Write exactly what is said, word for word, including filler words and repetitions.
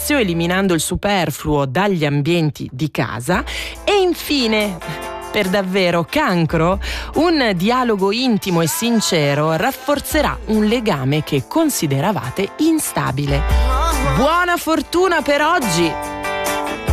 spazio eliminando il superfluo dagli ambienti di casa. E infine, per davvero, Cancro, un dialogo intimo e sincero rafforzerà un legame che consideravate instabile. Buona fortuna per oggi!